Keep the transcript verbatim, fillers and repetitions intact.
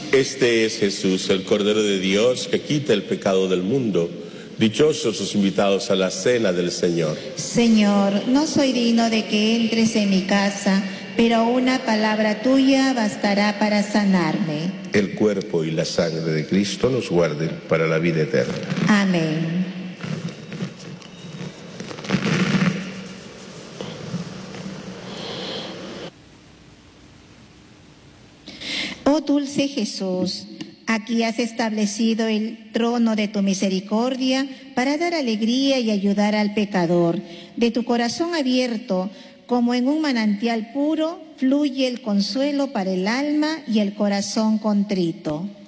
Este es Jesús, el Cordero de Dios, que quita el pecado del mundo. Dichosos los invitados a la cena del Señor. Señor, no soy digno de que entres en mi casa, pero una palabra tuya bastará para sanarme. El cuerpo y la sangre de Cristo nos guarden para la vida eterna. Amén. Oh dulce Jesús, aquí has establecido el trono de tu misericordia para dar alegría y ayudar al pecador. De tu corazón abierto, como en un manantial puro, fluye el consuelo para el alma y el corazón contrito.